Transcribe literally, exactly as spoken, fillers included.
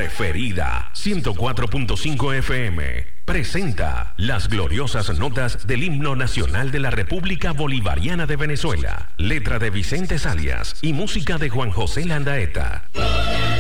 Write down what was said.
preferida, ciento cuatro punto cinco F M, presenta las gloriosas notas del himno nacional de la República Bolivariana de Venezuela, letra de Vicente Salias y música de Juan José Landaeta.